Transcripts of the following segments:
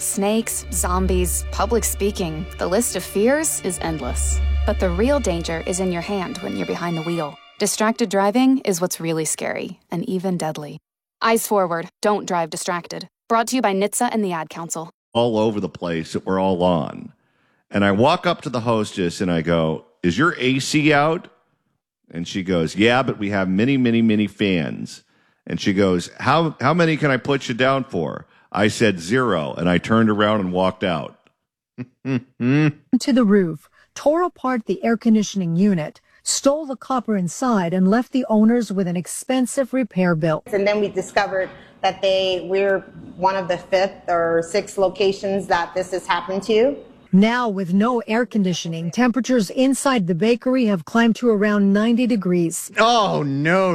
Snakes, zombies, public speaking. The list of fears is endless. But the real danger is in your hand when you're behind the wheel. Distracted driving is what's really scary and even deadly. Eyes forward. Don't drive distracted. Brought to you by NHTSA and the Ad Council. All over the place that we're all on. And I walk up to the hostess and I go, "Is your AC out?" And she goes, "Yeah, but we have many, many, many fans." And she goes, How many can I put you down for?" I said 0, and I turned around and walked out. To the roof, tore apart the air conditioning unit, stole the copper inside, and left the owners with an expensive repair bill. And then we discovered that we're one of the 5th or 6th locations that this has happened to. Now, with no air conditioning, temperatures inside the bakery have climbed to around 90 degrees. Oh, no.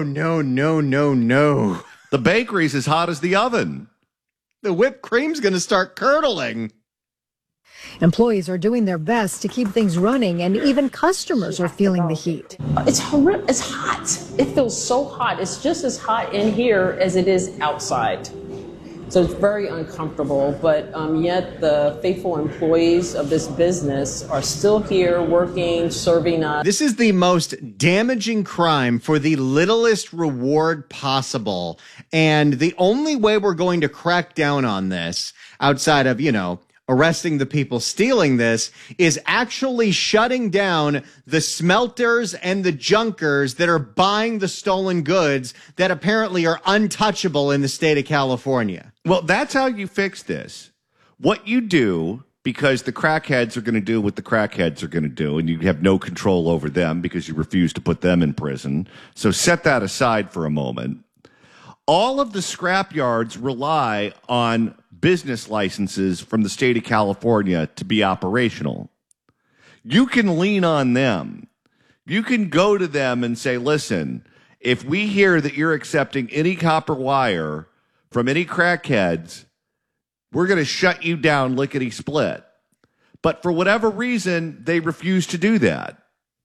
The bakery's as hot as the oven. The whipped cream's going to start curdling. Employees are doing their best to keep things running, and even customers are feeling the heat. It's horrible. It's hot. It feels so hot. It's just as hot in here as it is outside. So it's very uncomfortable, but yet the faithful employees of this business are still here working, serving us. This is the most damaging crime for the littlest reward possible. And the only way we're going to crack down on this, outside of, arresting the people stealing this, is actually shutting down the smelters and the junkers that are buying the stolen goods that apparently are untouchable in the state of California. Well, that's how you fix this. What you do, because the crackheads are going to do what the crackheads are going to do, and you have no control over them because you refuse to put them in prison. So set that aside for a moment. All of the scrap yards rely on business licenses from the state of California to be operational. You can lean on them. You can go to them and say, "Listen, if we hear that you're accepting any copper wire from any crackheads, we're going to shut you down lickety-split." But for whatever reason, they refuse to do that.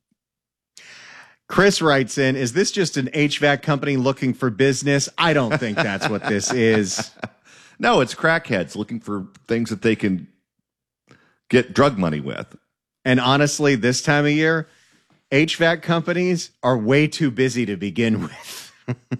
Chris writes in, "Is this just an HVAC company looking for business?" I don't think that's what this is. No, it's crackheads looking for things that they can get drug money with. And honestly, this time of year, HVAC companies are way too busy to begin with.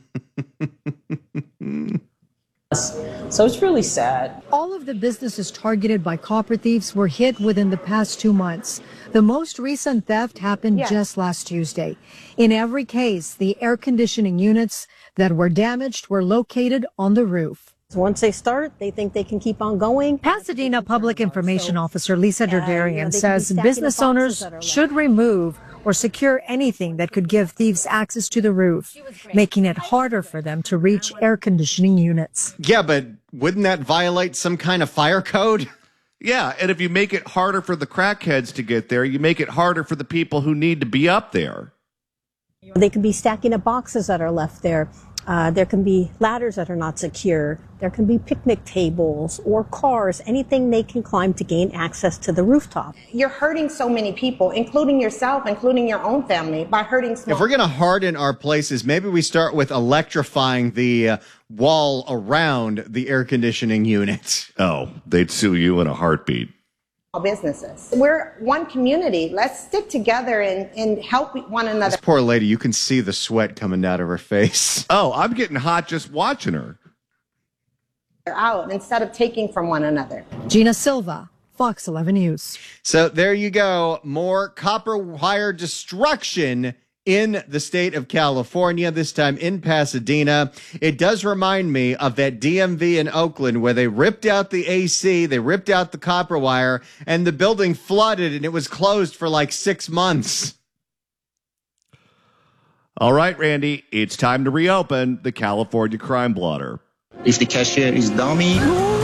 So it's really sad. All of the businesses targeted by copper thieves were hit within the past 2 months. The most recent theft happened just last Tuesday. In every case, the air conditioning units that were damaged were located on the roof. Once they start, they think they can keep on going. Pasadena Public Information Officer Lisa Derderian says business owners should remove or secure anything that could give thieves access to the roof, making it harder for them to reach air conditioning units. Yeah, but wouldn't that violate some kind of fire code? Yeah, and if you make it harder for the crackheads to get there, you make it harder for the people who need to be up there. They could be stacking up boxes that are left there. There can be ladders that are not secure. There can be picnic tables or cars, anything they can climb to gain access to the rooftop. You're hurting so many people, including yourself, including your own family, by hurting small. If we're going to harden our places, maybe we start with electrifying the wall around the air conditioning units. Oh, they'd sue you in a heartbeat. Businesses. We're one community. Let's stick together and help one another. This poor lady, you can see the sweat coming out of her face. Oh, I'm getting hot just watching her. Out instead of taking from one another. Gina Silva, Fox 11 News. So there you go. More copper wire destruction in the state of California, this time in Pasadena. It does remind me of that DMV in Oakland where they ripped out the AC, they ripped out the copper wire, and the building flooded and it was closed for like 6 months. All right, Randy, it's time to reopen the California Crime Blotter. If the cashier is dummy.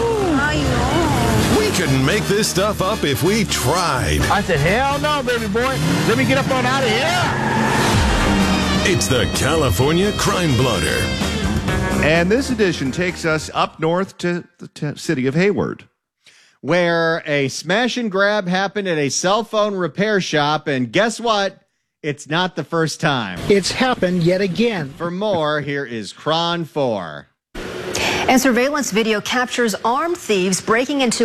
We couldn't make this stuff up if we tried. I said, hell no, baby boy. Let me get up on out of here. It's the California Crime Blotter. And this edition takes us up north to the city of Hayward, where a smash and grab happened at a cell phone repair shop. And guess what? It's not the first time. It's happened yet again. For more, here is KRON 4. And surveillance video captures armed thieves breaking into